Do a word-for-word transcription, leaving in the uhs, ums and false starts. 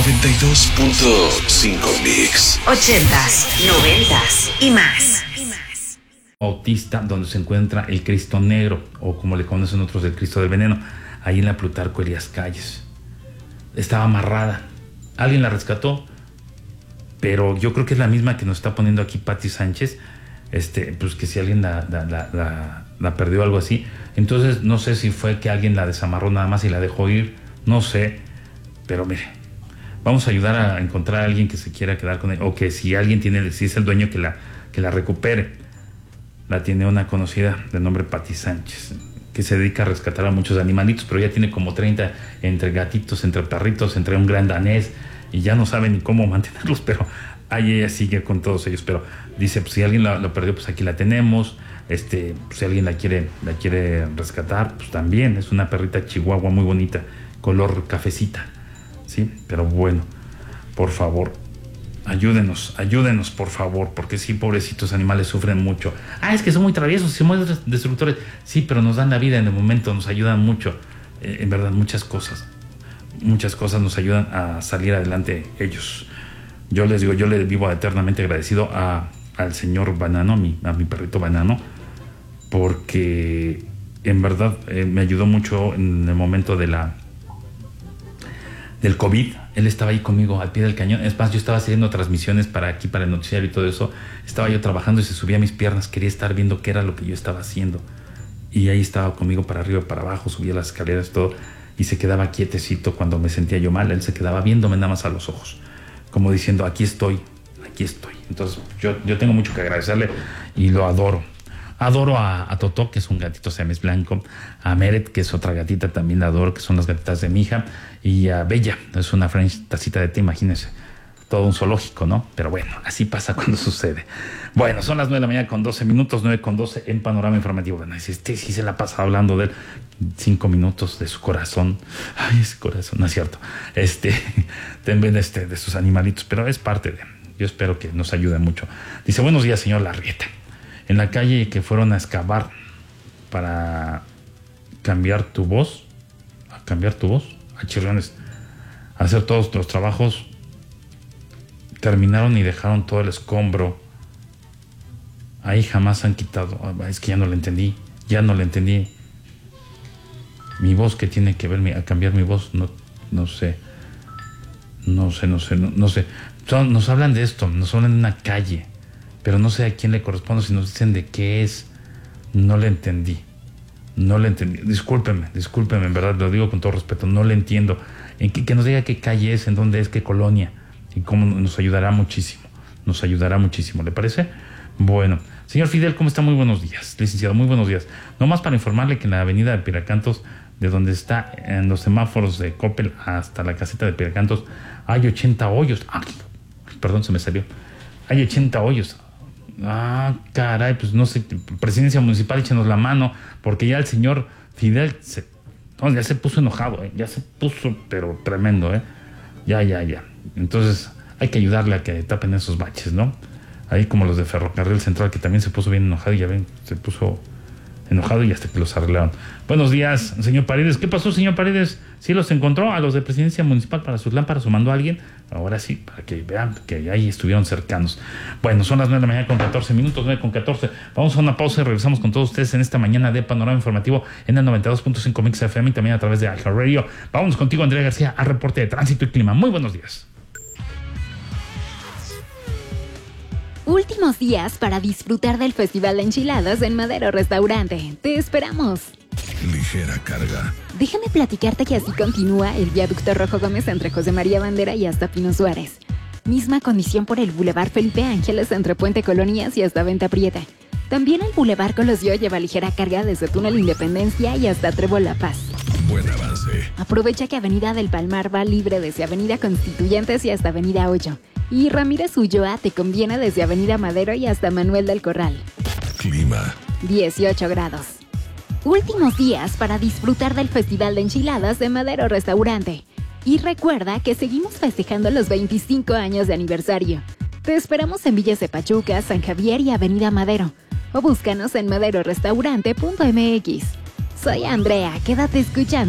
noventa y dos punto cinco Mix. Ochentas, noventas y más. Bautista, donde se encuentra el Cristo Negro, o como le conocen otros, el Cristo del Veneno, ahí en la Plutarco Elías Calles. Estaba amarrada. Alguien la rescató, pero yo creo que es la misma que nos está poniendo aquí Pati Sánchez. Este, pues que si alguien la, la, la, la, la perdió o algo así. Entonces no sé si fue que alguien la desamarró nada más y la dejó ir. No sé. Pero mire, vamos a ayudar a encontrar a alguien que se quiera quedar con él. O que si alguien tiene, si es el dueño, que la, que la recupere. La tiene una conocida de nombre Pati Sánchez, que se dedica a rescatar a muchos animalitos, pero ya tiene como treinta, entre gatitos, entre perritos, entre un gran danés, y ya no sabe ni cómo mantenerlos, pero ahí ella sigue con todos ellos. Pero dice, pues si alguien la, la perdió, pues aquí la tenemos. Este, pues, si alguien la quiere, la quiere rescatar, pues también. Es una perrita chihuahua muy bonita, color cafecita, ¿sí? Pero bueno, por favor, ayúdenos, ayúdenos, por favor, porque sí, pobrecitos animales sufren mucho. Ah, es que son muy traviesos, son muy destructores. Sí, pero nos dan la vida en el momento, nos ayudan mucho. Eh, en verdad, muchas cosas. Muchas cosas nos ayudan a salir adelante ellos. Yo les digo, yo le vivo eternamente agradecido a, al señor Banano, a mi, a mi perrito Banano, porque en verdad eh, me ayudó mucho en el momento de la del COVID. Él estaba ahí conmigo al pie del cañón. Es más, yo estaba haciendo transmisiones para aquí, para el noticiario y todo eso. Estaba yo trabajando y se subía a mis piernas. Quería estar viendo qué era lo que yo estaba haciendo. Y ahí estaba conmigo para arriba y para abajo. Subía las escaleras y todo. Y se quedaba quietecito cuando me sentía yo mal. Él se quedaba viéndome nada más a los ojos, como diciendo, aquí estoy, aquí estoy. Entonces yo, yo tengo mucho que agradecerle y lo adoro. Adoro a, a Totó, que es un gatito siamés blanco, a Meret, que es otra gatita, también la adoro, que son las gatitas de mi hija, y a Bella, es una French tacita de té, imagínense, todo un zoológico, ¿no? Pero bueno, así pasa cuando sucede. Bueno, son las nueve de la mañana con doce minutos, nueve con doce en Panorama Informativo. Bueno, este sí se la pasa hablando de él, cinco minutos de su corazón. Ay, ese corazón, no es cierto. Este, también este, de sus animalitos, pero es parte de, yo espero que nos ayude mucho. Dice, buenos días, señor Larrieta. En la calle que fueron a excavar para cambiar tu voz, a cambiar tu voz, a chirriones, a hacer todos los trabajos, terminaron y dejaron todo el escombro. Ahí jamás han quitado. Es que ya no le entendí, ya no le entendí. Mi voz, ¿qué tiene que ver a cambiar mi voz? No, no sé, no sé, no sé, no, no sé. Son, nos hablan de esto, nos hablan de una calle, pero no sé a quién le corresponde. Si nos dicen de qué es, no le entendí. No le entendí. Discúlpeme, discúlpeme, en verdad, lo digo con todo respeto. No le entiendo. En qué, que nos diga qué calle es, en dónde es, qué colonia. Y cómo nos ayudará muchísimo. Nos ayudará muchísimo, ¿le parece? Bueno, señor Fidel, ¿cómo está? Muy buenos días. Licenciado, muy buenos días. Nomás para informarle que en la avenida de Piracantos, de donde está en los semáforos de Coppel hasta la caseta de Piracantos, hay ochenta hoyos. Ay, perdón, se me salió. Hay ochenta hoyos. Ah, caray, pues no sé, Presidencia Municipal, échenos la mano, porque ya el señor Fidel se, no, ya se puso enojado, ¿eh? Ya se puso, pero tremendo, ¿eh? Ya, ya, ya. Entonces hay que ayudarle a que tapen esos baches, ¿no? Ahí como los de Ferrocarril Central, que también se puso bien enojado, y ya ven, se puso enojado y hasta que los arreglaron. Buenos días, señor Paredes. ¿Qué pasó, señor Paredes? ¿Sí los encontró a los de Presidencia Municipal para sus lámparas o mandó a alguien? Ahora sí, para que vean que ahí estuvieron cercanos. Bueno, son las nueve de la mañana con catorce minutos, nueve con catorce. Vamos a una pausa y regresamos con todos ustedes en esta mañana de Panorama Informativo en el noventa y dos punto cinco Mix F M y también a través de Alja Radio. Vamos contigo, Andrea García, al reporte de tránsito y clima. Muy buenos días. Últimos días para disfrutar del Festival de Enchiladas en Madero Restaurante. ¡Te esperamos! Ligera carga. Déjame platicarte que así continúa el viaducto Rojo Gómez entre José María Bandera y hasta Pino Suárez. Misma condición por el Boulevard Felipe Ángeles entre Puente Colonias y hasta Venta Prieta. También el Boulevard Colosio lleva ligera carga desde Túnel Independencia y hasta Trébol La Paz. Buen avance. Aprovecha que Avenida del Palmar va libre desde Avenida Constituyentes y hasta Avenida Hoyo. Y Ramírez Ulloa te conviene desde Avenida Madero y hasta Manuel del Corral. Clima. dieciocho grados. Últimos días para disfrutar del Festival de Enchiladas de Madero Restaurante. Y recuerda que seguimos festejando los veinticinco años de aniversario. Te esperamos en Villas de Pachuca, San Javier y Avenida Madero. O búscanos en madero restaurante punto m x. Soy Andrea, quédate escuchando.